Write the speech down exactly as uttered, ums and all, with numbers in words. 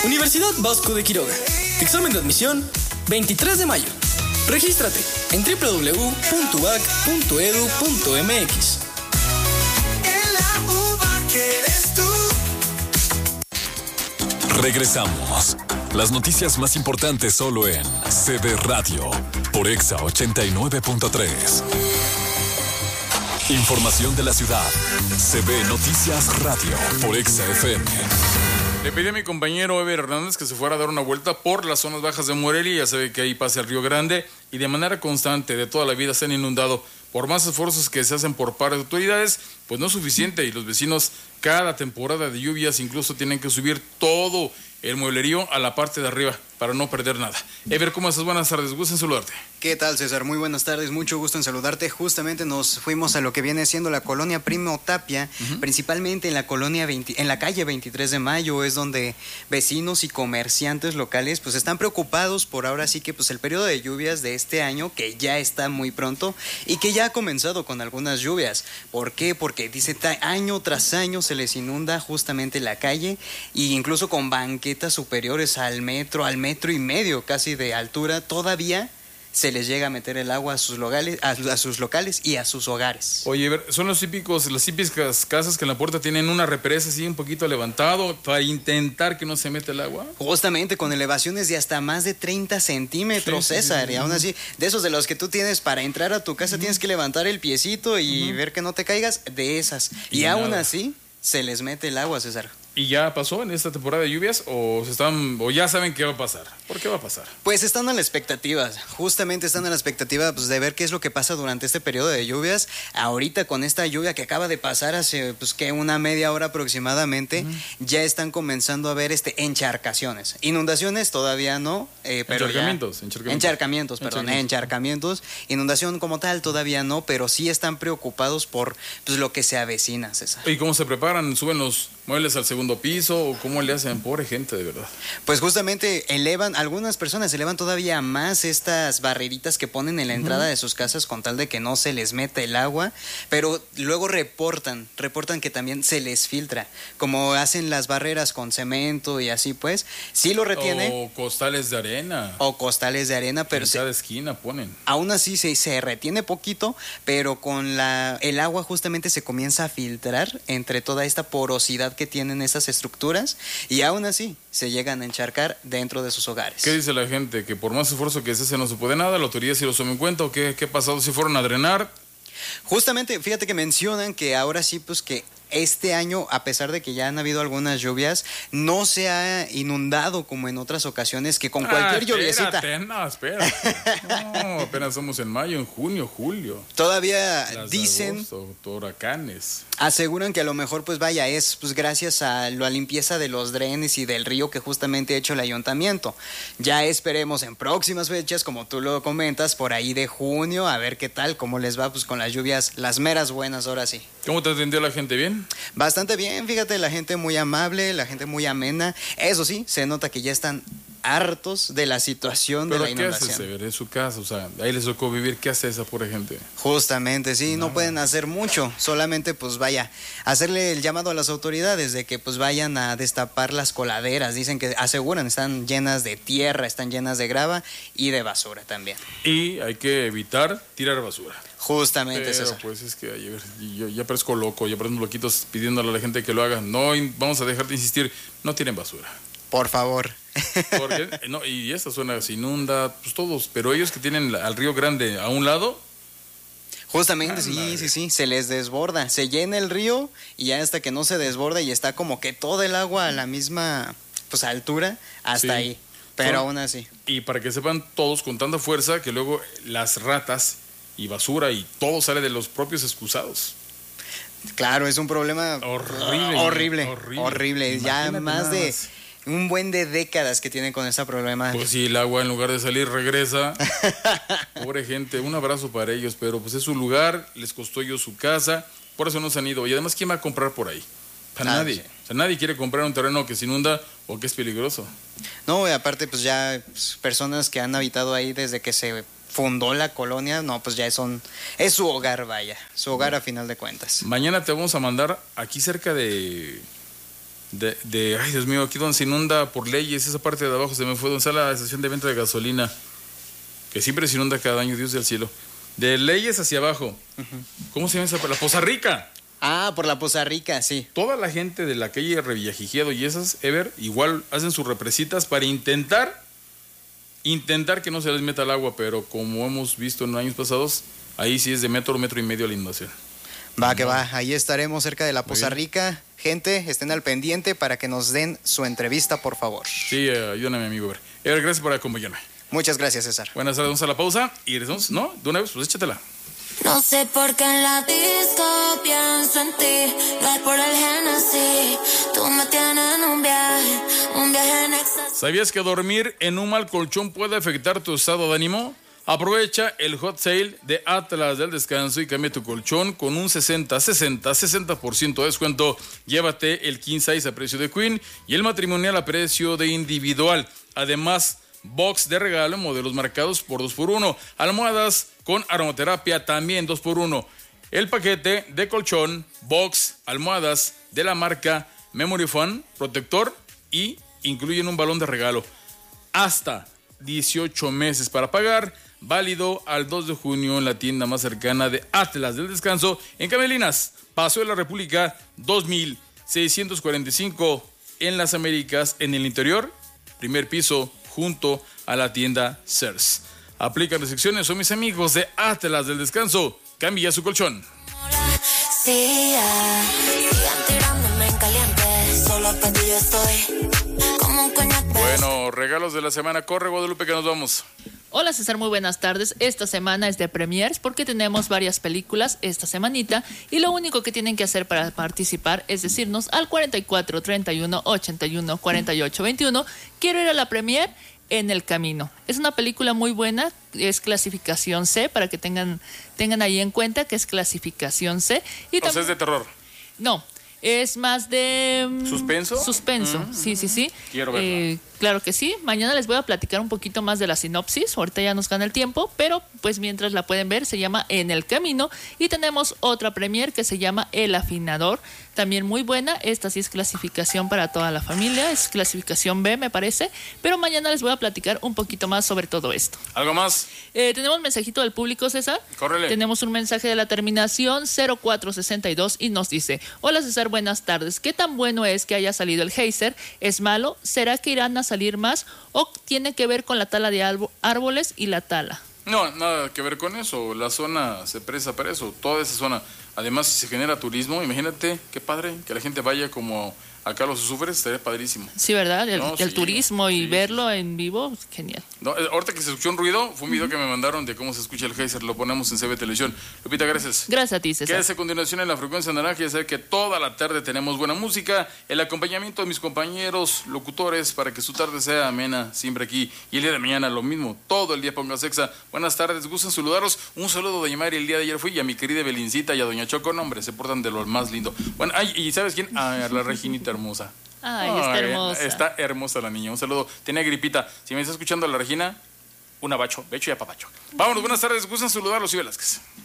Universidad Vasco de Quiroga. Examen de admisión veintitrés de mayo. Regístrate en doble u doble u doble u punto u a c punto e d u punto m x. En la uva que eres tú. Regresamos. Las noticias más importantes solo en C D Radio por Exa ochenta y nueve punto tres. Información de la ciudad. C B Noticias Radio por Exa F M. Le pedí a mi compañero Eber Hernández que se fuera a dar una vuelta por las zonas bajas de Morelia. Ya sabe que ahí pasa el Río Grande y de manera constante, de toda la vida, se han inundado. Por más esfuerzos que se hacen por parte de autoridades, pues no es suficiente y los vecinos cada temporada de lluvias incluso tienen que subir todo el mueblerío a la parte de arriba para no perder nada. Ever, ¿cómo estás? Buenas tardes, gusto en saludarte. ¿Qué tal, César? Muy buenas tardes, mucho gusto en saludarte. Justamente nos fuimos a lo que viene siendo la colonia Primo Tapia, uh-huh. principalmente en la colonia veinte, en la calle veintitrés de mayo, es donde vecinos y comerciantes locales pues están preocupados por ahora sí que pues el periodo de lluvias de este año, que ya está muy pronto y que ya ha comenzado con algunas lluvias. ¿Por qué? Porque dice ta- año tras año se les inunda justamente la calle e incluso con banquetas superiores al metro, al metro y medio casi de altura, todavía se les llega a meter el agua a sus locales, a, a sus locales y a sus hogares. Oye, Ever, son los típicos, las típicas casas que en la puerta tienen una represa así un poquito levantado para intentar que no se meta el agua. Justamente con elevaciones de hasta más de treinta centímetros, sí, César, sí, sí, sí. Y aún así, de esos de los que tú tienes para entrar a tu casa, uh-huh. tienes que levantar el piecito y uh-huh. ver que no te caigas, de esas. Y, y aún así, se les mete el agua, César. ¿Y ya pasó en esta temporada de lluvias o se están o ya saben qué va a pasar? ¿Por qué va a pasar? Pues están a la expectativa, justamente están a la expectativa pues, de ver qué es lo que pasa durante este periodo de lluvias. Ahorita con esta lluvia que acaba de pasar hace pues que una media hora aproximadamente, uh-huh. ya están comenzando a ver este encharcaciones. Inundaciones todavía no, eh, pero encharcamientos, ya, encharcamientos, encharcamientos, perdón, encharcamientos. Inundación como tal todavía no, pero sí están preocupados por pues, lo que se avecina, César. ¿Y cómo se preparan? ¿Suben los muebles al segundo piso o cómo le hacen? Pobre gente, de verdad. Pues justamente elevan, algunas personas elevan todavía más estas barreritas que ponen en la entrada uh-huh. de sus casas con tal de que no se les meta el agua, pero luego reportan, reportan que también se les filtra, como hacen las barreras con cemento y así pues, sí lo retiene. O costales de arena. O costales de arena, pero en cada se, esquina ponen. Aún así se, se retiene poquito, pero con la el agua justamente se comienza a filtrar entre toda esta porosidad que tienen esas estructuras y aún así se llegan a encharcar dentro de sus hogares. ¿Qué dice la gente? ¿Que por más esfuerzo que se hace no se puede nada? ¿La autoridad sí lo toma en cuenta? ¿O qué, qué ha pasado? ¿Si fueron a drenar? Justamente, fíjate que mencionan que ahora sí, pues que este año, a pesar de que ya han habido algunas lluvias, no se ha inundado como en otras ocasiones, que con cualquier ah, lluviecita. No, espérate. No, apenas estamos en mayo, en junio, julio. Todavía Las dicen. De agosto, huracanes. Aseguran que a lo mejor, pues vaya, es pues gracias a la limpieza de los drenes y del río que justamente ha hecho el ayuntamiento. Ya esperemos en próximas fechas, como tú lo comentas, por ahí de junio, a ver qué tal, cómo les va pues con las lluvias, las meras buenas, ahora sí. ¿Cómo te atendió la gente? ¿Bien? Bastante bien, fíjate, la gente muy amable, la gente muy amena. Eso sí, se nota que ya están hartos de la situación de la inundación. ¿Pero qué hace? En su casa, o sea, ahí les tocó vivir. ¿Qué hace esa pobre gente? Justamente, sí, no. no pueden hacer mucho. Solamente, pues vaya, hacerle el llamado a las autoridades de que pues vayan a destapar las coladeras. Dicen que aseguran, están llenas de tierra, están llenas de grava y de basura también. Y hay que evitar tirar basura. Justamente, pero, César. Pues es que ayer, yo ya parezco loco, ya parecemos loquitos pidiéndole a la gente que lo haga. No, vamos a dejar de insistir, no tiren basura. Por favor. Porque, no, y esta zona se inunda, pues todos, pero ellos que tienen al Río Grande a un lado. Justamente, ah, sí, madre. sí, sí, se les desborda, se llena el río y ya hasta que no se desborda y está como que todo el agua a la misma pues altura, hasta sí. ahí, pero Son, aún así. Y para que sepan todos con tanta fuerza que luego las ratas y basura y todo sale de los propios excusados. Claro, es un problema horrible, horrible, horrible, horrible. Ya más de más. un buen de décadas que tienen con ese problema. Pues sí, el agua en lugar de salir regresa. Pobre gente, un abrazo para ellos, pero pues es su lugar, les costó ellos su casa, por eso no se han ido. Y además, ¿quién va a comprar por ahí? Para ah, nadie. Sí. O sea, nadie quiere comprar un terreno que se inunda o que es peligroso. No, y aparte, pues ya pues, personas que han habitado ahí desde que se fundó la colonia, no, pues ya son, es su hogar, vaya, su hogar a final de cuentas. Mañana te vamos a mandar aquí cerca de, de, de, ay Dios mío, aquí donde se inunda por leyes, esa parte de abajo se me fue, donde está la estación de venta de gasolina, que siempre se inunda cada año, Dios del cielo. De leyes hacia abajo. Uh-huh. ¿Cómo se llama esa? La Poza Rica. Ah, por la Poza Rica, sí. Toda la gente de la calle Revillagigedo y esas, Ever, igual hacen sus represitas para intentar, intentar que no se les meta el agua, pero como hemos visto en años pasados, ahí sí es de metro, metro y medio la inundación. Va, no. que va, ahí estaremos cerca de la Poza Rica. Gente, estén al pendiente para que nos den su entrevista, por favor. Sí, uh, ayúdame, amigo Ever. Ever, gracias por acompañarme. Muchas gracias, César. Buenas tardes, vamos a la pausa y regresamos, ¿no? De una vez, pues échatela. No sé por qué en la disco pienso en ti, no es por el Genesis, tú me tienes en un viaje, un viaje en éxtasis. ¿Sabías que dormir en un mal colchón puede afectar tu estado de ánimo? Aprovecha el hot sale de Atlas del Descanso y cambia tu colchón con un sesenta, sesenta, sesenta por ciento de descuento. Llévate el king size a precio de queen y el matrimonial a precio de individual. Además, box de regalo en modelos marcados por dos por uno. Almohadas con aromaterapia también dos por uno. El paquete de colchón, box, almohadas de la marca Memory Foam, protector y incluyen un balón de regalo. Hasta dieciocho meses para pagar. Válido al dos de junio en la tienda más cercana de Atlas del Descanso en Camelinas, Paseo de la República dos mil seiscientos cuarenta y cinco en las Américas, en el interior, primer piso, junto a la tienda Sears. Aplican restricciones, son mis amigos de Atlas del Descanso. Cambia su colchón. Sí, ah, sigan tirándome en caliente, solo para ti yo estoy como un coñac. Bueno, regalos de la semana. Corre, Guadalupe, que nos vamos. Hola César, muy buenas tardes. Esta semana es de premiers porque tenemos varias películas esta semanita y lo único que tienen que hacer para participar es decirnos al cuarenta y cuatro, treinta y uno, ochenta y uno, cuarenta y ocho, veintiuno, quiero ir a la premier En el Camino. Es una película muy buena, es clasificación C, para que tengan, tengan ahí en cuenta que es clasificación C. Y o también, sea, es de terror. No, es más de... ¿Suspenso? Suspenso, mm-hmm. sí, sí, sí. Quiero verlo. Eh, claro que sí. Mañana les voy a platicar un poquito más de la sinopsis. Ahorita ya nos gana el tiempo, pero pues mientras la pueden ver, se llama En el Camino. Y tenemos otra premier que se llama El Afinador. También muy buena. Esta sí es clasificación para toda la familia. Es clasificación B, me parece. Pero mañana les voy a platicar un poquito más sobre todo esto. ¿Algo más? Eh, tenemos un mensajito del público, César. Córrele. Tenemos un mensaje de la terminación cero cuatro sesenta y dos y nos dice: hola César, buenas tardes. ¿Qué tan bueno es que haya salido el geyser? ¿Es malo? ¿Será que irán a salir más? ¿O tiene que ver con la tala de árboles y la tala? No, nada que ver con eso. La zona se presta para eso. Toda esa zona. Además, si se genera turismo, imagínate qué padre que la gente vaya como acá a los Azufres, estaría padrísimo. Sí, ¿verdad? El, no, el sí, turismo y sí, verlo sí. en vivo, genial. No, ahorita que se escuchó un ruido, fue un video uh-huh. que me mandaron de cómo se escucha el geyser. Lo ponemos en C B Televisión. Lupita, gracias. Gracias a ti, César. Quédese a continuación en la frecuencia naranja. Ya sabe que toda la tarde tenemos buena música, el acompañamiento de mis compañeros locutores para que su tarde sea amena siempre aquí. Y el día de mañana lo mismo. Todo el día ponga sexa. Buenas tardes, gustan saludaros. Un saludo a doña Mari, el día de ayer fui, y a mi querida Belincita y a doña Choco. No, hombre, se portan de lo más lindo. Bueno, ay, ¿y sabes quién? Ah, la Reginita hermosa. Ay, está Ay, hermosa. Está hermosa la niña. Un saludo. Tiene gripita. Si me está escuchando la Regina, un abacho, becho y apapacho. Vámonos, buenas tardes. Gustan saludarlos, y Velázquez.